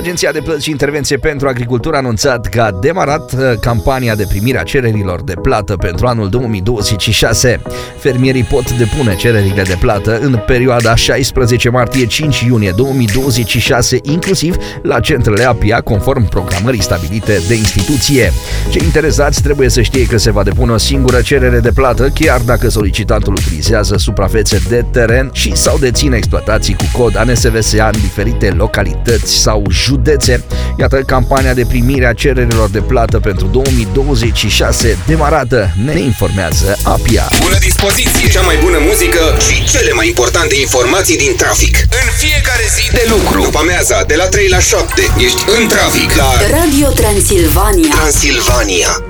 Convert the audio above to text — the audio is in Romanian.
Agenția de Plăți și Intervenție pentru Agricultură a anunțat că a demarat campania de primire a cererilor de plată pentru anul 2026. Fermierii pot depune cererile de plată în perioada 16 martie-5 iunie 2026, inclusiv la centrele APIA, conform programării stabilite de instituție. Cei interesați trebuie să știe că se va depune o singură cerere de plată, chiar dacă solicitantul utilizează suprafețe de teren și sau deține exploatații cu cod ANSVSA în diferite localități sau județe. Iată campania de primire a cererilor de plată pentru 2026 demarată, ne informează APIA. Bună dispoziție, cea mai bună muzică și cele mai importante informații din trafic. În fiecare zi de lucru. După amiaza, de la 3 la 7, ești în trafic la Radio Transilvania.